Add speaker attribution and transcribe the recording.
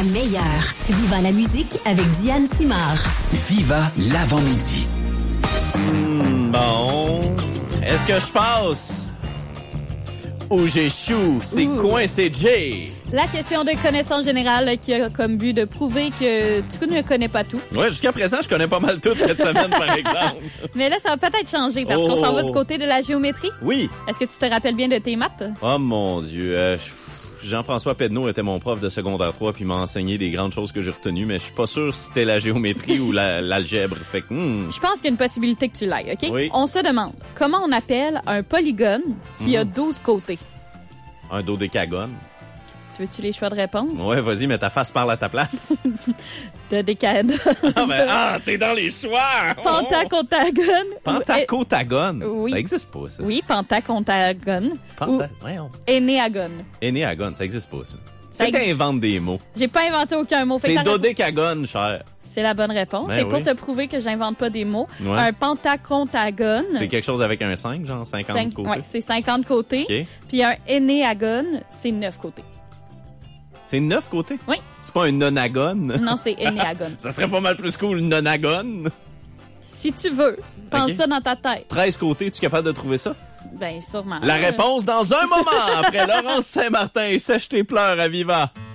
Speaker 1: meilleure. Viva la musique avec Diane Simard.
Speaker 2: Viva l'avant-midi.
Speaker 3: Bon, est-ce que je passe ou j'échoue? C'est Coincé Jay.
Speaker 4: La question de connaissance générale qui a comme but de prouver que tu ne connais pas tout.
Speaker 3: Ouais, jusqu'à présent, je connais pas mal tout cette semaine, par exemple.
Speaker 4: Mais là, ça va peut-être changer parce qu'on s'en va du côté de la géométrie.
Speaker 3: Oui.
Speaker 4: Est-ce que tu te rappelles bien de tes maths?
Speaker 3: Oh mon Dieu, Jean-François Pedneau était mon prof de secondaire 3 puis il m'a enseigné des grandes choses que j'ai retenues, mais je suis pas sûr si c'était la géométrie ou l'algèbre. Fait que,
Speaker 4: Je pense qu'il y a une possibilité que tu l'ailles, OK?
Speaker 3: Oui.
Speaker 4: On se demande, comment on appelle un polygone qui a 12 côtés?
Speaker 3: un dodécagone.
Speaker 4: Tu veux-tu les choix de réponse?
Speaker 3: Ouais, vas-y, mets ta face parle à ta place.
Speaker 4: Dodécadone.
Speaker 3: C'est dans les choix!
Speaker 4: Pentacotagone.
Speaker 3: Pentacotagone?
Speaker 4: Oui.
Speaker 3: Ça existe pas, ça.
Speaker 4: Oui, pentacotagone.
Speaker 3: Voyons.
Speaker 4: Énéagone.
Speaker 3: Énéagone, ça existe pas, ça.
Speaker 4: Ça
Speaker 3: C'est que t'inventes des mots.
Speaker 4: J'ai pas inventé aucun mot. Fait que
Speaker 3: C'est
Speaker 4: ça répond-
Speaker 3: dodécagone, cher.
Speaker 4: C'est la bonne réponse.
Speaker 3: Ben
Speaker 4: C'est pour
Speaker 3: oui.
Speaker 4: te prouver que j'invente pas des mots.
Speaker 3: Ouais.
Speaker 4: Un pentacotagone.
Speaker 3: C'est quelque chose avec un 5, genre 50 côtés.
Speaker 4: Ouais, c'est 50 côtés.
Speaker 3: OK.
Speaker 4: Puis un énéagone, c'est 9 côtés.
Speaker 3: C'est 9 côtés?
Speaker 4: Oui.
Speaker 3: C'est pas un nonagone?
Speaker 4: Non, c'est énéagone.
Speaker 3: Ça serait pas mal plus cool, nonagone.
Speaker 4: Si tu veux, pense
Speaker 3: OK.
Speaker 4: ça dans ta tête.
Speaker 3: 13 côtés, tu es capable de trouver ça?
Speaker 4: Ben, sûrement.
Speaker 3: La réponse dans un moment, après Laurence Saint-Martin et Sèche tes pleurs à Viva.